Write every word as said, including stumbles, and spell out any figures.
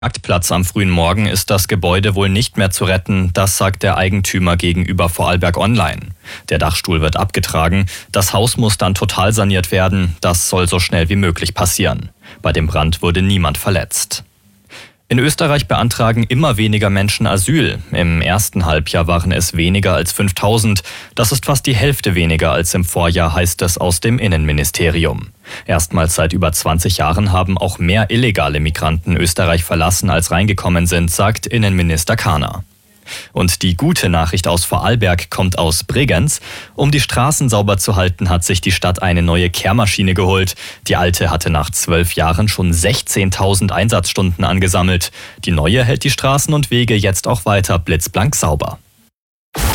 Marktplatz am frühen Morgen ist das Gebäude wohl nicht mehr zu retten, das sagt der Eigentümer gegenüber Vorarlberg Online. Der Dachstuhl wird abgetragen, das Haus muss dann total saniert werden, das soll so schnell wie möglich passieren. Bei dem Brand wurde niemand verletzt. In Österreich beantragen immer weniger Menschen Asyl. Im ersten Halbjahr waren es weniger als fünftausend. Das ist fast die Hälfte weniger als im Vorjahr, heißt es aus dem Innenministerium. Erstmals seit über zwanzig Jahren haben auch mehr illegale Migranten Österreich verlassen, als reingekommen sind, sagt Innenminister Kahner. Und die gute Nachricht aus Vorarlberg kommt aus Bregenz. Um die Straßen sauber zu halten, hat sich die Stadt eine neue Kehrmaschine geholt. Die alte hatte nach zwölf Jahren schon sechzehntausend Einsatzstunden angesammelt. Die neue hält die Straßen und Wege jetzt auch weiter blitzblank sauber.